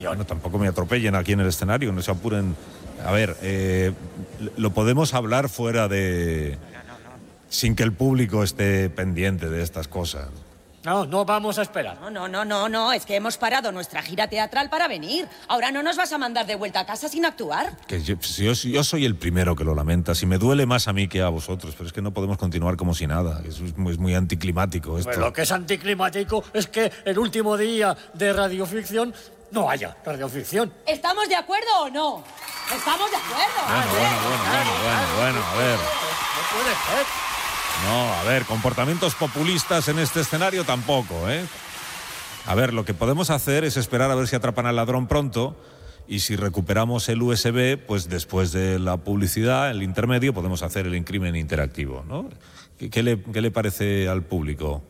Bueno, tampoco me atropellen aquí en el escenario, no se apuren. A ver, lo podemos hablar fuera de... sin que el público esté pendiente de estas cosas. No vamos a esperar. No, es que hemos parado nuestra gira teatral para venir. Ahora no nos vas a mandar de vuelta a casa sin actuar. Que yo soy el primero que lo lamenta, si me duele más a mí que a vosotros, pero es que no podemos continuar como si nada, es muy anticlimático esto. Pues lo que es anticlimático es que el último día de radioficción no haya radioficción. ¿Estamos de acuerdo o no? ¿Estamos de acuerdo? Bueno, a ver. No puede ser. No, a ver, comportamientos populistas en este escenario tampoco, ¿eh? A ver, lo que podemos hacer es esperar a ver si atrapan al ladrón pronto y si recuperamos el USB, pues después de la publicidad, el intermedio, podemos hacer el crimen interactivo, ¿no? ¿Qué le parece al público?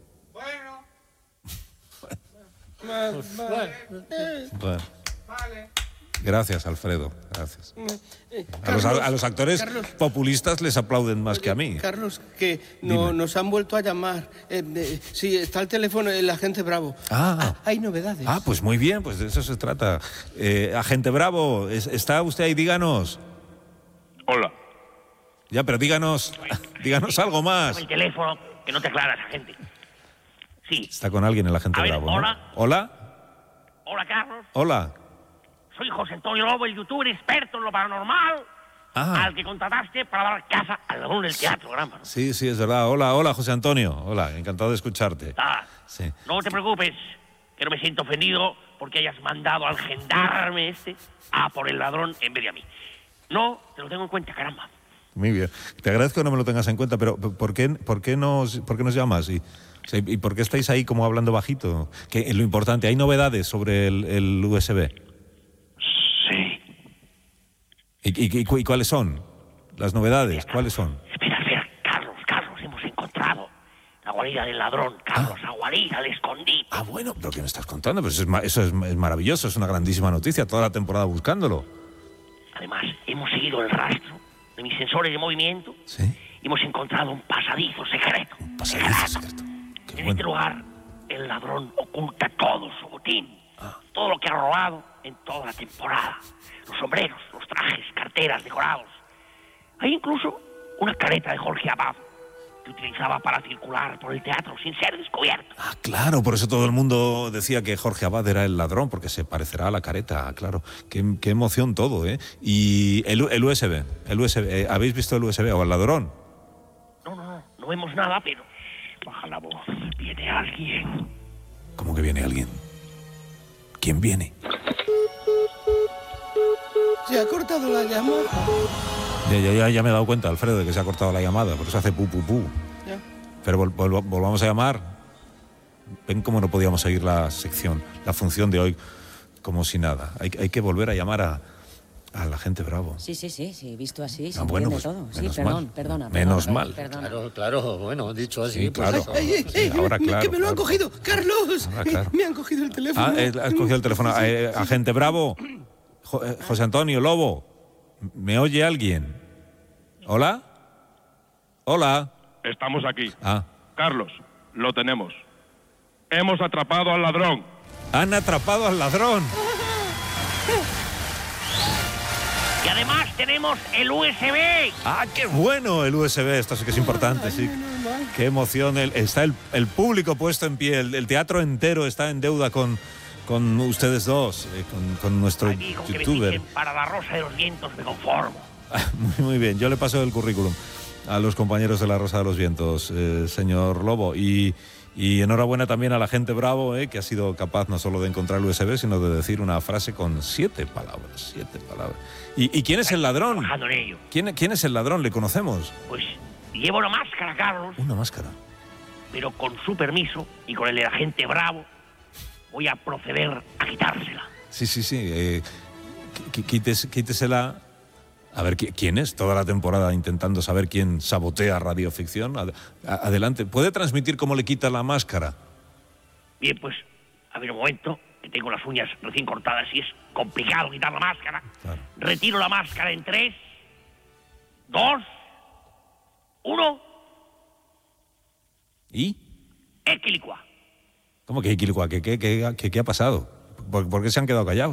Bueno. Gracias, Alfredo, gracias. A los actores Carlos, populistas les aplauden más que a mí. Carlos, que nos han vuelto a llamar. Sí, está el teléfono del agente Bravo. Hay novedades. Pues muy bien, pues de eso se trata. Agente Bravo, ¿está usted ahí? Díganos. Hola. Ya, pero díganos algo más. El teléfono, que no te aclaras, agente. Sí. Está con alguien el agente Bravo, ¿no? Hola. ¿Hola? Hola, Carlos. Hola. Soy José Antonio Lobo, el youtuber experto en lo paranormal, al que contrataste para dar caza al ladrón del teatro, caramba. Sí, es verdad. Hola, José Antonio. Hola, encantado de escucharte. Sí. No te preocupes, que no me siento ofendido porque hayas mandado al gendarme a por el ladrón en vez de a mí. No, te lo tengo en cuenta, caramba. Muy bien. Te agradezco que no me lo tengas en cuenta, pero ¿por qué nos llamas? ¿Y por qué estáis ahí como hablando bajito? Que lo importante, ¿hay novedades sobre el USB? Sí. ¿Y cuáles son? Las novedades, ¿cuáles son? Espera, Carlos, hemos encontrado la guarida del ladrón, Carlos, la guarida, el escondite. Bueno, ¿pero qué me estás contando? Pues eso es maravilloso, es una grandísima noticia, toda la temporada buscándolo. Además, hemos seguido el rastro de mis sensores de movimiento. ¿Sí? Y hemos encontrado un pasadizo secreto. Un pasadizo secreto. Qué En este lugar, el ladrón oculta todo su botín. Todo lo que ha robado en toda la temporada. Los sombreros, los trajes, carteras, decorados. Hay incluso una careta de Jorge Abad que utilizaba para circular por el teatro sin ser descubierto. Claro, por eso todo el mundo decía que Jorge Abad era el ladrón, porque se parecerá a la careta, claro. Qué emoción todo, ¿eh? Y el USB, ¿habéis visto el USB o el ladrón? No vemos nada, pero baja la voz, viene alguien. ¿Cómo que viene alguien? ¿Quién viene? Se ha cortado la llamada. Ya me he dado cuenta, Alfredo, de que se ha cortado la llamada, por eso hace pu. Ya. Pero volvamos a llamar. Ven cómo no podíamos seguir la función de hoy como si nada. Hay que volver a llamar a la gente Bravo. Sí, visto así, se bueno, entiende pues, todo. Sí, perdona. Menos mal. Claro, bueno, dicho así. Sí, claro. Ahora, claro. Que me lo han cogido, Carlos. Claro. Me han cogido el teléfono. Has cogido el teléfono. Agente Bravo, José Antonio Lobo, ¿me oye alguien? ¿Hola? Estamos aquí. Carlos, lo tenemos. Hemos atrapado al ladrón. Han atrapado al ladrón. Y además tenemos el USB. ¡Qué bueno el USB! Esto sí que es importante, sí. ¡Qué emoción! Está el público puesto en pie, el teatro entero está en deuda con ustedes dos, con nuestro youtuber. Para la Rosa de los Vientos me conformo. Muy bien, yo le paso el currículum a los compañeros de la Rosa de los Vientos, señor Lobo, y enhorabuena también a la gente Bravo, que ha sido capaz no solo de encontrar el USB, sino de decir una frase con 7 palabras. ¿Y quién es el ladrón? Trabajando en ello. ¿Quién es el ladrón? ¿Le conocemos? Pues lleva una máscara, Carlos. ¿Una máscara? Pero con su permiso y con el de la gente Bravo, voy a proceder a quitársela. Sí. Quítesela. A ver, ¿quién es? Toda la temporada intentando saber quién sabotea radioficción. Adelante. ¿Puede transmitir cómo le quita la máscara? Bien, pues, a ver un momento, que tengo las uñas recién cortadas y es complicado quitar la máscara. Claro. Retiro la máscara en 3, 2, 1. ¿Y? Equilicua. ¿Cómo que Equilicua? ¿Qué ha pasado? ¿Por qué se han quedado callados?